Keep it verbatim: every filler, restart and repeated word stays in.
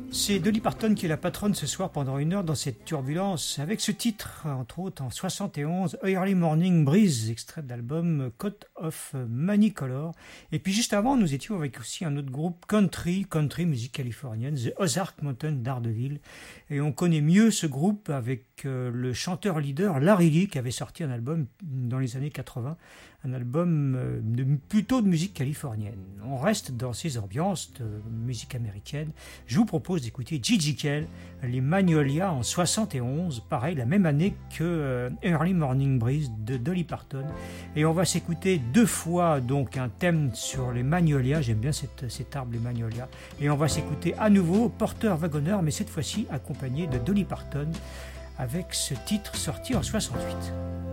C'est Dolly Parton qui est la patronne ce soir pendant une heure dans cette turbulence, avec ce titre, entre autres en soixante et onze, Early Morning Breeze, extrait de l'album Coat of Many Colors. Et puis juste avant, nous étions avec aussi un autre groupe country, country musique californienne, The Ozark Mountain Daredevil. Et on connaît mieux ce groupe avec euh, le chanteur leader Larry Lee qui avait sorti un album dans les années quatre-vingts, un album euh, de, plutôt de musique californienne. On reste dans ces ambiances de musique américaine. Je vous propose d'écouter Gigi Kell, les Magnolias en soixante et onze, pareil, la même année que euh, Early Morning Breeze de Dolly Parton. Et on va s'écouter deux fois donc un thème sur les Magnolias, j'aime bien cette, cet arbre, les Magnolias. Et on va s'écouter à nouveau Porter Wagoner, mais cette fois-ci accompagné de Dolly Parton, avec ce titre sorti en soixante-huit.